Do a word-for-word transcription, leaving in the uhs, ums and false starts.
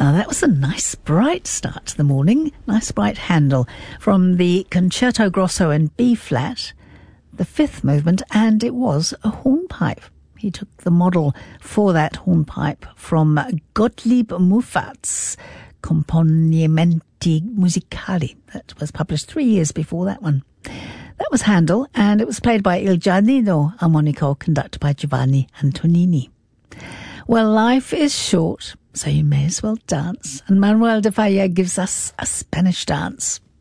Now that was a nice bright start to the morning, nice bright Handel from the Concerto Grosso in B flat, the fifth movement, and it was a hornpipe. He took the model for that hornpipe from Gottlieb Muffat's Componimenti Musicali. That was published three years before that one. That was Handel, and it was played by Il Giardino Armonico, conducted by Giovanni Antonini. Well, life is short, so you may as well dance. And Manuel de Falla gives us a Spanish dance.